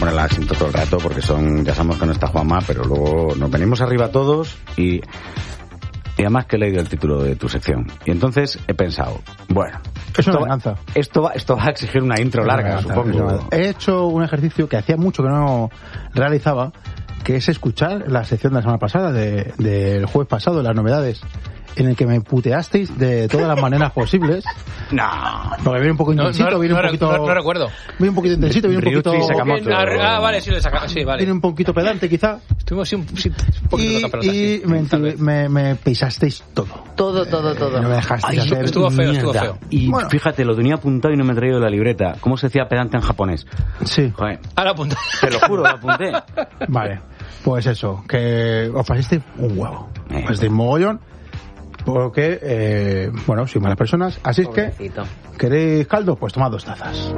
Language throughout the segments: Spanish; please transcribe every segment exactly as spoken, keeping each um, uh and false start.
poner la cinta todo el rato porque son, ya sabemos que no está Juanma, pero luego nos venimos arriba todos y, y además que he leído el título de tu sección. Y entonces he pensado, bueno, es esto, una va, esto, va, esto va a exigir una intro es larga, una supongo. He hecho un ejercicio que hacía mucho que no realizaba, que es escuchar la sección de la semana pasada, de, del jueves pasado, las novedades, en el que me puteasteis de todas las maneras posibles. No. Porque viene un poco intensito, no, no, viene un no, poquito... No, no recuerdo. Viene un poquito intensito, viene un poquito... Sakamoto. Ah, vale, sí, le saca, sí, vale. Viene un poquito pedante, quizá. Estuvimos sí, un, sí, un poquito Y, y me, me, me pisasteis todo. Todo, todo, todo. Eh, no me dejasteis Ay, hacer estuvo feo, mierda. estuvo feo. Y bueno. fíjate, lo tenía apuntado y no me he traído la libreta. ¿Cómo se decía pedante en japonés? Sí. Joder, Ahora apunta. te lo juro, lo apunté. Vale. Pues eso, que os pasasteis un huevo. Eh. Os pasasteis mogollón. Porque, eh, bueno, sois malas personas. Así es Pobrecito. que, ¿queréis caldo? Pues tomad dos tazas.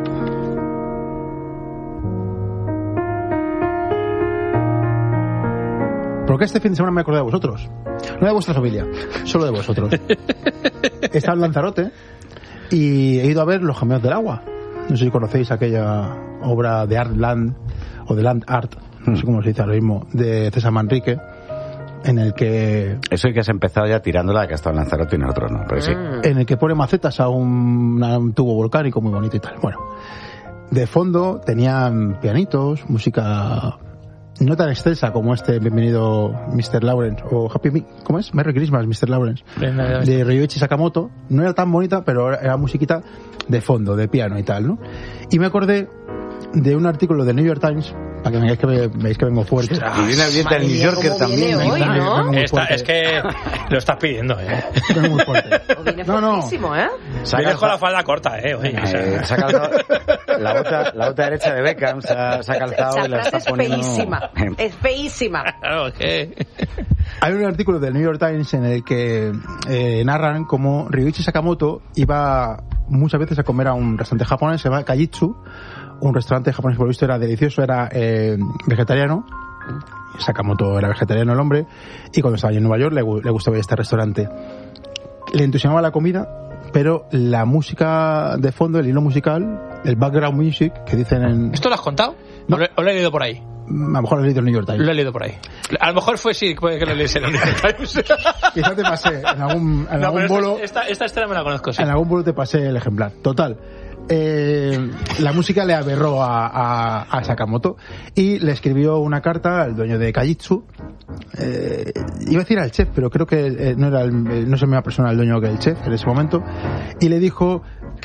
Porque este fin de semana me acordé de vosotros. No de vuestra familia, solo de vosotros. He estado en Lanzarote y he ido a ver Los Gemelos del Agua. No sé si conocéis aquella obra de Art Land, o de Land Art, no sé cómo se dice ahora mismo, de César Manrique, en el que... Eso y que has empezado ya tirándola, que ha estado en Lanzarote y nosotros no, pero sí. En el que pone macetas a un, a un tubo volcánico muy bonito y tal. Bueno, de fondo tenían pianitos, música no tan excelsa como este Bienvenido mister Lawrence, o Happy Me, ¿cómo es? Merry Christmas mister Lawrence, de Ryuichi Sakamoto. No era tan bonita, pero era musiquita de fondo, de piano y tal, ¿no? Y me acordé de un artículo del New York Times, para que veáis que, me, veáis que vengo fuerte. Y viene el diente del New Yorker también. Hoy, ¿no? Esta, es que lo estás pidiendo, ¿eh? Vengo muy fuerte. Viene No, no. fuertísimo, ¿eh? Vienes con la falda corta, ¿eh? Oye, o sea. Eh, se ha calzado la bota, la bota derecha de Beckham, se ha, se ha calzado Esa y la frase está es poniendo... feísima. Es feísima. Claro, es que... Hay un artículo del New York Times en el que eh, narran cómo Ryuichi Sakamoto iba muchas veces a comer a un restaurante japonés, se llama Kajitsu, un restaurante japonés que por lo visto era delicioso, era eh, vegetariano. Sakamoto era vegetariano el hombre, y cuando estaba en Nueva York le, le gustaba este restaurante. Le entusiasmaba la comida, pero la música de fondo, el hilo musical, el background music, que dicen en... ¿Esto lo has contado? No. ¿O lo, o lo he leído por ahí? A lo mejor lo he leído en el New York Times. Lo he leído por ahí. A lo mejor fue sí, puede que lo lees en el New York Times. Quizás te pasé en algún, en No, algún pero bolo... esta, esta, esta historia me la conozco, sí. En algún bolo te pasé el ejemplar. Total. Eh, la música le aberró a, a, a Sakamoto y le escribió una carta al dueño de Kajitsu. Eh, iba a decir al chef, pero creo que eh, no era el, no es la misma persona el dueño que el chef en ese momento. Y le dijo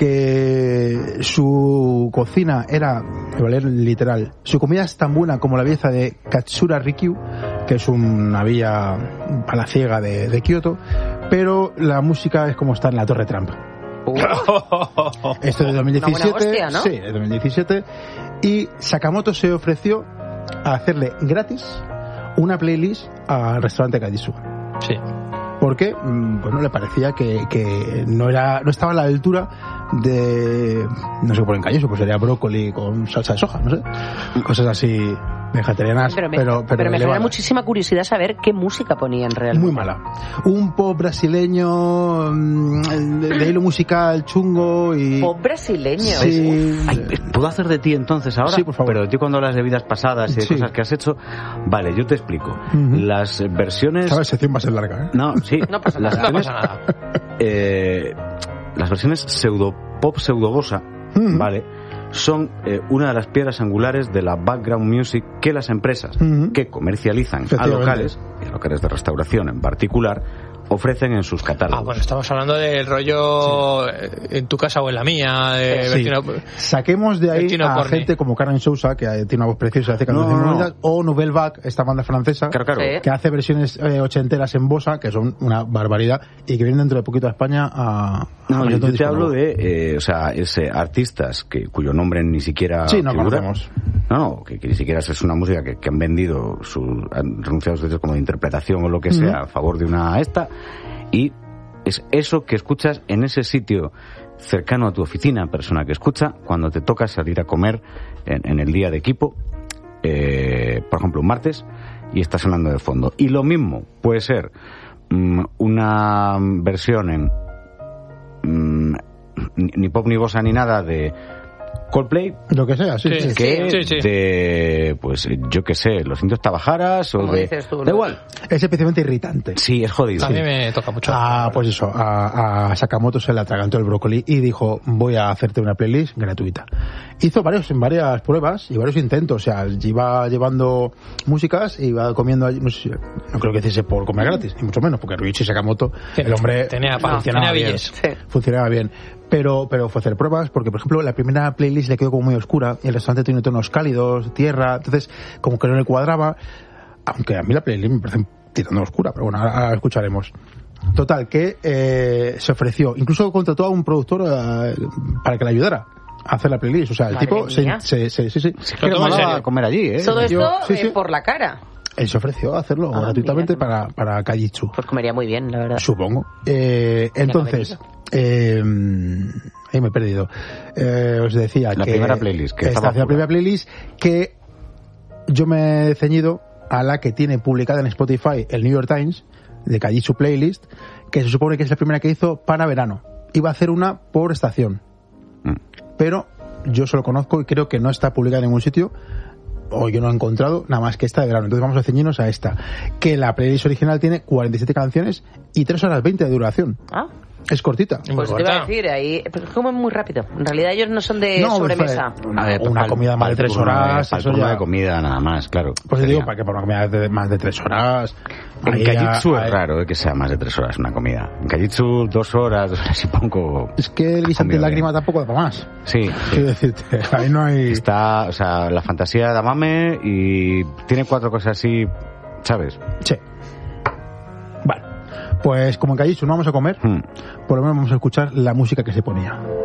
que su cocina era, me voy a leer literal, su comida es tan buena como la belleza de Katsura Rikyu, que es una villa palaciega de, de Kioto, pero la música es como está en la Torre Trump. Esto es de dos mil diecisiete, Una buena hostia, ¿no? sí, de dos mil diecisiete, y Sakamoto se ofreció a hacerle gratis una playlist al restaurante Kajitsu. Sí. Porque pues no le parecía que, que no era no estaba a la altura de, no sé qué ponen Kajitsu, pues sería brócoli con salsa de soja, no sé, cosas así vegetarianas, Pero me, pero, pero, pero me genera elevadas. muchísima curiosidad saber qué música ponían realmente. Muy mala. Un pop brasileño mm, de, de hilo musical chungo y... Pop brasileño. Sí. Ay, ¿puedo hacer de ti entonces ahora? Sí, por favor. Pero de ti cuando hablas de vidas pasadas y de Sí. cosas que has hecho... Vale, yo te explico. Ujú. Las versiones... Esta sección va a ser larga, ¿eh? No, sí. No pasa las nada. No versiones, pasa nada. eh, las versiones pseudo pop pseudobosa, Ujú. ¿vale? Son eh, una de las piedras angulares de la background music que las empresas Ujú. que comercializan a Efectivamente. locales, y a locales de restauración en particular, ofrecen en sus catálogos. Ah, bueno, estamos hablando del rollo eh, en tu casa o en la mía, de Sí. vecino- Saquemos de ahí Vecino a Corny. gente como Karen Sousa, que tiene una voz preciosa, hace canciones No, no, muy no. bonitas, o Nouvelle Vague, esta banda francesa, Claro, claro. Sí. que hace versiones eh, ochenteras en bossa, que son una barbaridad, y que vienen dentro de poquito a España a... No, a yo presentar un te disco hablo nuevo. de, eh, o sea, es, eh, artistas que cuyo nombre ni siquiera Sí, no figura. conocemos. No, no, que, que ni siquiera es una música que, que han vendido, su, han renunciado a sus derechos como de interpretación o lo que sea a favor de una esta, y es eso que escuchas en ese sitio cercano a tu oficina, persona que escucha, cuando te toca salir a comer en, en el día de equipo, eh, por ejemplo un martes, y está sonando de fondo. Y lo mismo puede ser mm, una versión en mm, ni, ni pop ni bossa ni nada de Coldplay, Lo que sea, sí. Sí. sí. que Sí, sí. de, pues yo qué sé, los indios Tabajaras o Como de... dices tú, Da ¿no? igual. Es especialmente irritante. Sí, es jodido. A mí me toca mucho. Ah, pues eso, a, a Sakamoto se le atragantó el brócoli y dijo, voy a hacerte una playlist gratuita. Hizo varios, varias pruebas y varios intentos, o sea, iba llevando músicas y iba comiendo allí, no sé si, no creo que hiciese por comer gratis, ni mucho menos, porque Ryuichi Sakamoto, el hombre Tenía pa- funcionaba tenía bien, billes. Sí. funcionaba bien, pero, pero fue hacer pruebas, porque por ejemplo la primera playlist le quedó como muy oscura y el restaurante tiene tonos cálidos, tierra, entonces como que no le cuadraba, aunque a mí la playlist me parece tirando oscura, pero bueno, ahora, ahora escucharemos. Total, que eh, se ofreció, incluso contrató a un productor eh, para que le ayudara a hacer la playlist, o sea, el Madre tipo se, mía. se, se, sí, sí, Que Lo tomo en molaba serio. comer allí, ¿eh? Todo esto Yo- sí, eh, sí. por la cara. él se ofreció a hacerlo Ah, gratuitamente mira. para, para Kajitsu. Pues comería muy bien, la verdad. Supongo. Eh, entonces, eh, ahí me he perdido. Eh, os decía La que primera playlist, que esta estaba es la pura. primera playlist que yo me he ceñido a la que tiene publicada en Spotify el New York Times de Kajitsu Playlist, que se supone que es la primera que hizo para verano. Iba a hacer una por estación, Mm. pero yo solo conozco y creo que no está publicada en ningún sitio, o yo no he encontrado nada más que esta de verano. Entonces vamos a ceñirnos a esta, que la playlist original tiene cuarenta y siete canciones y tres horas veinte de duración. Ah, Es cortita. Muy pues te iba a corta. decir, ahí, pero comen muy rápido. En realidad ellos no son de No, sobremesa. fue Una, A ver, una pa'l- comida más de pa'l tres turno de- horas, pa'l eso turno ya... de comida nada más, claro. Pues te Sería. digo, para que para una comida de más de tres horas... En ahí Kajitsu ya- es raro eh, que sea más de tres horas una comida. En Kajitsu dos horas, dos horas y poco. Es que el guisante de Comida lágrima bien. tampoco da para más. Sí, Quiero decirte, ahí no hay... está, o sea, la fantasía de Amame y tiene cuatro cosas así, ¿sabes? Sí. Vale. Pues como en Kajitsu no vamos a comer, Hmm. por lo menos vamos a escuchar la música que se ponía.